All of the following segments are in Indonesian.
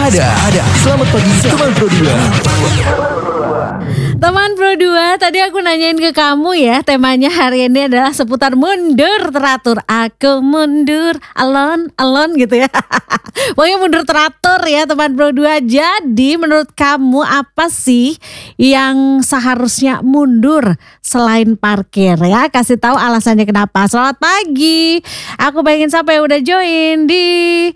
Ada. Selamat pagi teman Pro 2. Teman Pro 2, tadi aku nanyain ke kamu ya, temanya hari ini adalah seputar mundur teratur. Aku mundur alon gitu ya. Pokoknya mundur teratur ya teman Pro 2. Jadi menurut kamu apa sih yang seharusnya mundur selain parkir ya? Kasih tahu alasannya kenapa. Selamat pagi. Aku pengen siapa yang udah join di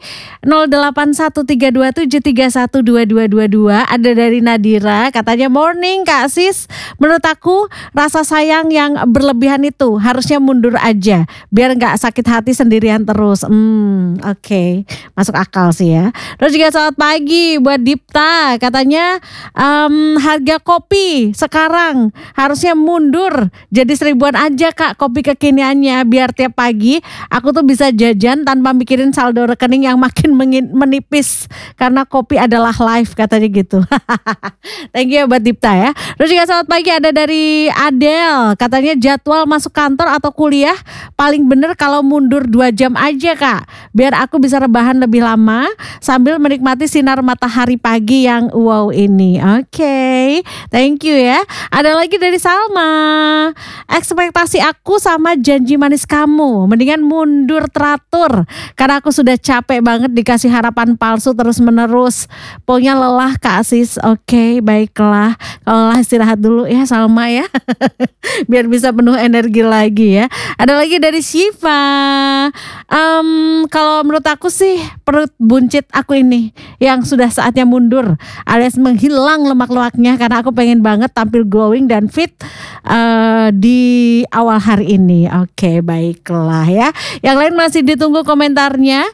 081327312222. Ada dari Nadira, katanya morning Kak Sis. Menurut aku rasa sayang yang berlebihan itu harusnya mundur aja biar nggak sakit hati sendirian terus. Oke. Masuk akal sih ya. Terus juga selamat pagi buat Dipta, katanya harga kopi sekarang harusnya mundur jadi 1.000-an aja Kak kopi kekiniannya, biar tiap pagi aku tuh bisa jajan tanpa mikirin saldo rekening yang makin menipis karena kopi adalah life, katanya gitu. Thank you ya buat Dipta ya. Terus juga selamat pagi ada dari Adele, katanya jadwal masuk kantor atau kuliah paling bener kalau mundur 2 jam aja Kak, biar aku bisa rebahan lebih lama sambil menikmati sinar matahari pagi yang wow ini. Oke, thank you ya. Ada lagi dari Salma, ekspektasi aku sama janji manis kamu mendingan mundur teratur karena aku sudah capek banget dikasih harapan palsu terus menerus. Pokoknya lelah Kak Sis. Oke, baiklah. Kalau lelah istirahat dulu ya Salma ya. Biar bisa penuh energi lagi ya. Ada lagi dari Syifa. Kalau menurut aku sih perut buncit aku ini yang sudah saatnya mundur alias menghilang lemak-lemaknya karena aku pengen banget tampil glowing dan fit di awal hari ini. Oke, baiklah ya. Yang lain masih ditunggu komentarnya